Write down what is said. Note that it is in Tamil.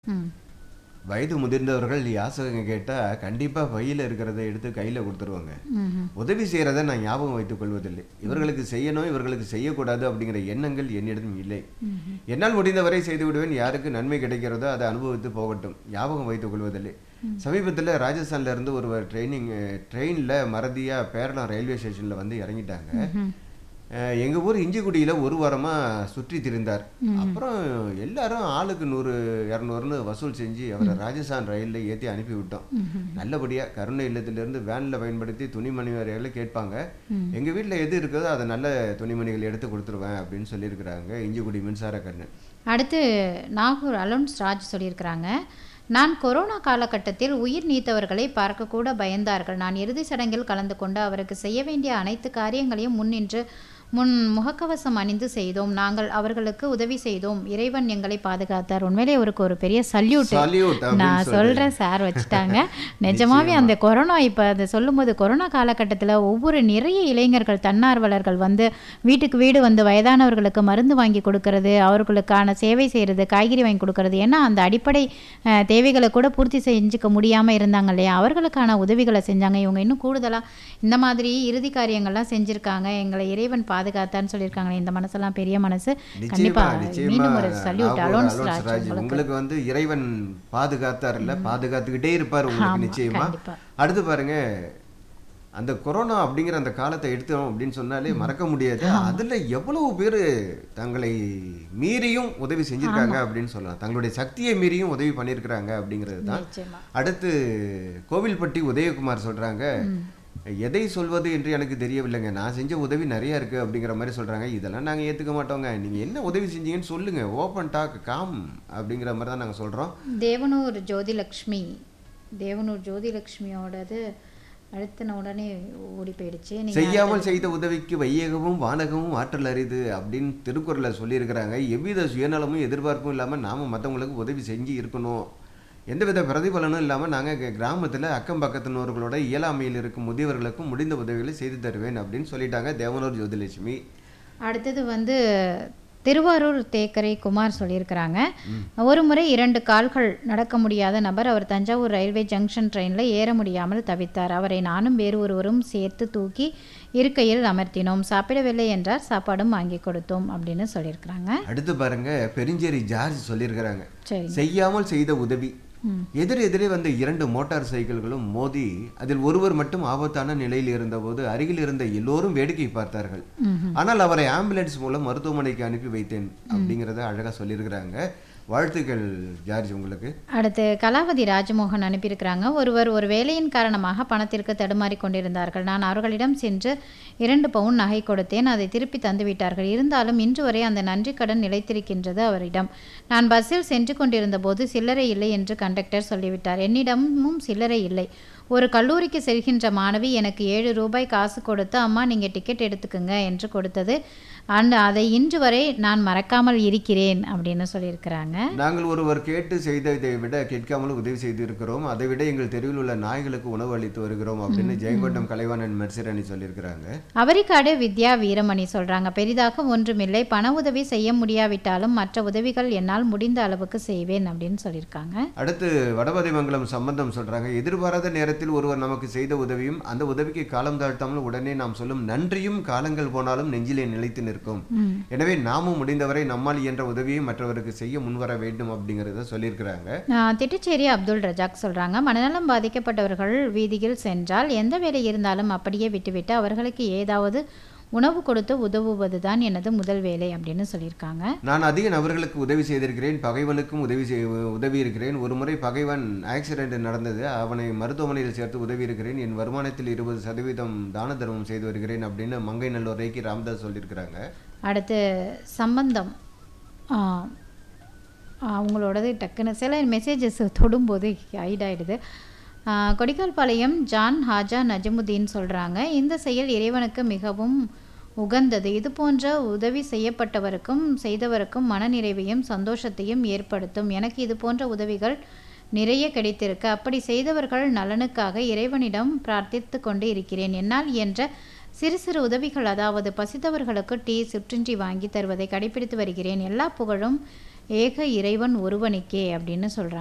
ம். வயது முதிர்ந்தவர்கள் யாசகம் கேட்டா கண்டிப்பா பையில இருக்கிறத எடுத்து கையில கொடுத்துருவாங்க. ம்ஹ்ம். உதவி செய்யறத நான் ஞாபகம் வைத்துக் கொள்வதில்லை. இவர்களுக்கு செய்யணும், இவர்களுக்கு செய்யக்கூடாது அப்படிங்கிற எண்ணங்கள் என்னிடம் இல்லை. ம்ஹ்ம். என்னால் முடிந்தவரை செய்து விடுவேன். யாருக்கு நன்மை கிடைக்கிறதோ அதை அனுபவித்து போகட்டும். ஞாபகம் வைத்துக் கொள்வதில்லை. சமீபத்தில் ராஜஸ்தான்ல இருந்து ஒருவர் ட்ரெயின்ல மறதியா பேரளம் ரயில்வே ஸ்டேஷன்ல வந்து இறங்கிட்டாங்க. ம்ஹ்ம். எங்க ஊர் இஞ்சிக்குடியில ஒரு வாரமா சுற்றி திரிந்தார். அப்புறம் எல்லாரும் ஆளுக்கு 100 200ன்னு வசூல் செஞ்சு அவரை ராஜஸ்தான் ரயில்ல ஏற்றி அனுப்பி விட்டோம். நல்லபடியா கருணை இல்லத்திலிருந்து வேன்ல பயன்படுத்தி துணிமணி வரைகளை கேட்பாங்க. எங்க வீட்டில் எது இருக்குதோ அதை நல்ல துணிமணிகள் எடுத்து கொடுத்துருவேன் அப்படின்னு சொல்லியிருக்கிறாங்க இஞ்சிக்குடி மின்சார கண்ணன். அடுத்து நாகூர் அலோன்ஸ் ராஜ் சொல்லியிருக்கிறாங்க. நான் கொரோனா காலகட்டத்தில் உயிர் நீத்தவர்களை பார்க்கக்கூட பயந்தார்கள். நான் இறுதி சடங்கில் கலந்து கொண்டு அவருக்கு செய்ய வேண்டிய அனைத்து காரியங்களையும் முன்னின்று முகக்கவசம் அணிந்து செய்தோம். நாங்கள் அவர்களுக்கு உதவி செய்தோம். இறைவன் எங்களை பாதுகாத்தார். உண்மையிலே அவருக்கு ஒரு பெரிய சல்யூட் நான் சொல்கிறேன் சார் வச்சுட்டாங்க. நிஜமாவே அந்த கொரோனா இப்போ அதை சொல்லும்போது கொரோனா காலகட்டத்தில் ஒவ்வொரு நிறைய இளைஞர்கள் தன்னார்வலர்கள் வந்து வீட்டுக்கு வீடு வந்து வயதானவர்களுக்கு மருந்து வாங்கி கொடுக்கறது, அவர்களுக்கான சேவை செய்கிறது, காய்கறி வாங்கி கொடுக்கறது, ஏன்னா அந்த அடிப்படை தேவைகளை கூட பூர்த்தி செஞ்சுக்க முடியாமல் இருந்தாங்க இல்லையா, அவர்களுக்கான உதவிகளை செஞ்சாங்க. இவங்க இன்னும் கூடுதலாக இந்த மாதிரி இறுதி காரியங்கள்லாம் செஞ்சுருக்காங்க. எங்களை இறைவன் பாதுகாத்தான்னு சொல்லியிருக்காங்க. இந்த மனசெல்லாம் பெரிய மனசு. கண்டிப்பா மீண்டும் ஒரு சல்யூட் அலோன்ஸ் ராஜ். உங்களுக்கு வந்து இறைவன் பாதுகாத்தார் இல்ல, பாதுகாத்துக்கிட்டே இருப்பார் உங்களுக்கு நிச்சயமா. அடுத்து பாருங்க, அந்த கொரோனா அப்படிங்கிற அந்த காலத்தை எடுத்தோம் அப்படின்னு சொன்னாலே மறக்க முடியாது. அதுல எவ்வளவு பேர் தங்களை மீறியும் உதவி செஞ்சிருக்காங்க அப்படின்னு சொல்லலாம். தங்களுடைய சக்தியை மீறியும் உதவி பண்ணியிருக்கிறாங்க அப்படிங்கிறது தான். அடுத்து கோவில்பட்டி உதயகுமார் சொல்றாங்க, எதை சொல்வது என்று எனக்கு தெரியவில்லைங்க, நான் செஞ்ச உதவி நிறைய இருக்கு அப்படிங்கிற மாதிரி சொல்றாங்க. இதெல்லாம் நாங்கள் ஏற்றுக்க மாட்டோங்க. நீங்க என்ன உதவி செஞ்சீங்கன்னு சொல்லுங்க, ஓப்பன் டாக் காம் அப்படிங்கிற மாதிரி தான் நாங்கள் சொல்றோம். தேவனூர் ஜோதிலட்சுமியோடது அடுத்த உடனே ஓடி போயிடுச்சு. செய்யாமல் செய்த உதவிக்கு வையகமும் வானகமும் ஆற்றல் அரிது அப்படின்னு திருக்குறளை சொல்லியிருக்கிறாங்க. எவ்வித சுயநலமும் எதிர்பார்ப்பும் இல்லாமல் நாம மற்றவங்களுக்கு உதவி செஞ்சு இருக்கணும். எந்தவித பிரதிபலனும் இல்லாமல் நாங்கள் கிராமத்தில் அக்கம் பக்கத்தினோர்களோட இயலாமையில் இருக்கும் முதியவர்களுக்கும் முடிந்த உதவிகளை செய்து தருவேன் அப்படின்னு சொல்லிட்டாங்க தேவனூர் ஜோதிலட்சுமி. அடுத்தது வந்து திருவாரூர் தேக்கரை குமார் சொல்லியிருக்கிறாங்க. ஒரு முறை 2 கால்கள் நடக்க முடியாத நபர், அவர் தஞ்சாவூர் ரயில்வே ஜங்ஷன் ட்ரெயினில் ஏற முடியாமல் தவித்தார். அவரை நானும் வேறு ஒருவரும் சேர்த்து தூக்கி இருக்கையில் அமர்த்தினோம். சாப்பிடவில்லை என்றார், சாப்பாடும் வாங்கி கொடுத்தோம் அப்படின்னு சொல்லியிருக்கிறாங்க. அடுத்து பாருங்க, பெருஞ்சேரி ஜார்ஜ் சொல்லியிருக்கிறாங்க, செய்யாமல் செய்த உதவி. எதிரே வந்த 2 மோட்டார் சைக்கிள்களும் மோதி அதில் ஒருவர் மட்டும் ஆபத்தான நிலையில் இருந்தபோது அருகில் இருந்த எல்லோரும் வேடிக்கை பார்த்தார்கள். ஆனால் அவரை ஆம்புலன்ஸ் மூலம் மருத்துவமனைக்கு அனுப்பி வைத்தேன் அப்படிங்கிறத அழகா சொல்லியிருக்கிறாங்க. வாழ்த்துக்கள் ஜார்ஜ் உங்களுக்கு. அடுத்து கலாவதி ராஜமோகன் அனுப்பியிருக்கிறாங்க. ஒருவர் ஒரு வேலையின் காரணமாக பணத்திற்கு தடுமாறி கொண்டிருந்தார்கள். நான் அவர்களிடம் சென்று 2 பவுன் நகை கொடுத்தேன். அதை திருப்பி தந்துவிட்டார்கள். இருந்தாலும் இன்று வரை அந்த நன்றி கடன் நிலைத்திருக்கின்றது அவரிடம். நான் பஸ்ஸில் சென்று கொண்டிருந்த போது சில்லறை இல்லை என்று கண்டக்டர் சொல்லிவிட்டார். என்னிடமும் சில்லறை இல்லை. ஒரு கல்லூரிக்கு செல்கின்ற மாணவி எனக்கு 7 ரூபாய் காசு கொடுத்து, அம்மா நீங்கள் டிக்கெட் எடுத்துக்குங்க என்று கொடுத்தது. அதை இன்று வரை நான் மறக்காமல் இருக்கிறேன் அப்படின்னு சொல்லியிருக்கிறாங்க. நாங்கள் ஒருவர் கேட்டு செய்ததை விட கேட்காமல் உதவி செய்து இருக்கிறோம். அதை விட எங்கள் தெருவில் உள்ள நாய்களுக்கு உணவு அளித்து வருகிறோம் அப்படின்னு ஜெயங்கொண்டம் கலைவாணன் மெர்சிரணி சொல்லியிருக்கிறாங்க. அவரிக்காடு வித்யா வீரமணி சொல்றாங்க, பெரிதாக ஒன்றுமில்லை, பண உதவி செய்ய முடியாவிட்டாலும் மற்ற உதவிகள் என்னால் முடிந்த அளவுக்கு செய்வேன் அப்படின்னு சொல்லியிருக்காங்க. அடுத்து வடபதிமங்கலம் சம்பந்தம் சொல்றாங்க, எதிர்பாராத நேரத்தில் ஒருவர் நமக்கு செய்த உதவியும் அந்த உதவிக்கு காலம் தாழ்த்தாமல் உடனே நாம் சொல்லும் நன்றியும் காலங்கள் போனாலும் நெஞ்சிலே நிலைத்து நிற்கும். எனவே நாமும் முடிந்தவரை நம்மால் இயன்ற உதவியை மற்றவருக்கு செய்ய முன்வர வேண்டும் அப்படிங்கறத சொல்லியிருக்கிறாங்க. திட்டுச்சேரி அப்துல் ரஜாக் சொல்றாங்க, மனநலம் பாதிக்கப்பட்டவர்கள் வீதியில் சென்றால் எந்த வேலை இருந்தாலும் அப்படியே விட்டுவிட்டு அவர்களுக்கு ஏதாவது உணவு கொடுத்து உதவுவதுதான் எனது முதல் வேலை அப்படின்னு சொல்லியிருக்காங்க. நான் அதிக நபர்களுக்கு உதவி செய்திருக்கிறேன், பகைவனுக்கும் உதவி இருக்கிறேன். ஒரு முறை பகைவன் ஆக்சிடென்ட் நடந்தது, அவனை மருத்துவமனையில் சேர்த்து உதவி இருக்கிறேன். என் வருமானத்தில் 20% தான தர்மம் செய்து வருகிறேன் அப்படின்னு மங்கை நல்லூர் ரேக்கி ராமதாஸ் சொல்லியிருக்கிறாங்க. அடுத்து சம்பந்தம் அவங்களோடது டக்குன்னு சில மெசேஜஸ் தொடும்போது ஹைட் ஆகிடுது. கொடிக்கால்பாளையம் ஜான் ஹாஜா நஜமுதீன் சொல்கிறாங்க, இந்த செயல் இறைவனுக்கு மிகவும் உகந்தது. இது போன்ற உதவி செய்யப்பட்டவருக்கும் செய்தவருக்கும் மனநிறைவையும் சந்தோஷத்தையும் ஏற்படுத்தும். எனக்கு இது போன்ற உதவிகள் நிறைய கிடைத்திருக்கு. அப்படி செய்தவர்கள் நலனுக்காக இறைவனிடம் பிரார்த்தித்து கொண்டு இருக்கிறேன். என்னால் இயன்ற சிறு சிறு உதவிகள், அதாவது பசித்தவர்களுக்கு டீ சிற்றுண்டி வாங்கி தருவதை கடைபிடித்து வருகிறேன். எல்லா புகழும் ஏக இறைவன் ஒருவனுக்கே அப்படின்னு சொல்கிறாங்க.